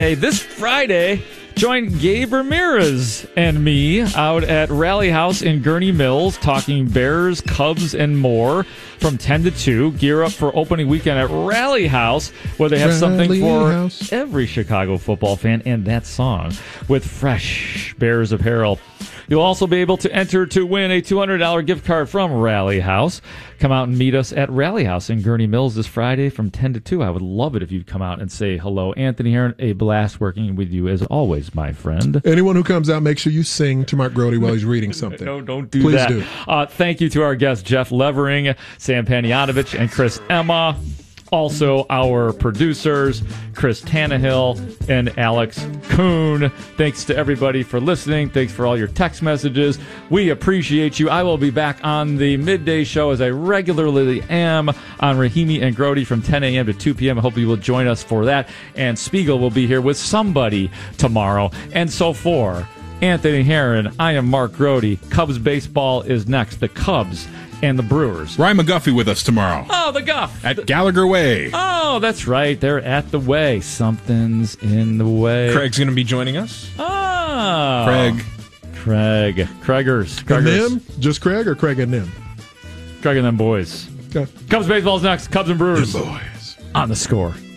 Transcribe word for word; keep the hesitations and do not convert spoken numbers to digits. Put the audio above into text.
Hey, this Friday, join Gabe Ramirez and me out at Rally House in Gurnee Mills talking Bears, Cubs, and more from ten to two. Gear up for opening weekend at Rally House, where they have Rally something for House. every Chicago football fan and that song with fresh Bears apparel. You'll also be able to enter to win a two hundred dollars gift card from Rally House. Come out and meet us at Rally House in Gurnee Mills this Friday from ten to two. I would love it if you'd come out and say hello. Anthony Herron, a blast working with you as always, my friend. Anyone who comes out, make sure you sing to Mark Grody while he's reading something. No, don't do Please that. do. Uh, thank you to our guests, Jeff Levering, Sam Panayotovich, and Chris Emma. Also, our producers, Chris Tannehill and Alex Kuhn. Thanks to everybody for listening. Thanks for all your text messages. We appreciate you. I will be back on the midday show as I regularly am on Rahimi and Grody from ten a.m. to two p.m. I hope you will join us for that. And Spiegel will be here with somebody tomorrow. And so for Anthony Herron, I am Mark Grody. Cubs baseball is next. The Cubs and the Brewers. Ryan McGuffey with us tomorrow. Oh, the Guff. At Gallagher Way. Oh, that's right. They're at the way. Something's in the way. Craig's going to be joining us. Oh. Craig. Craig. Craigers. And Craigers. them? Just Craig or Craig and them? Craig and them boys. Okay. Cubs baseball's next. Cubs and Brewers. Boys. On the Score.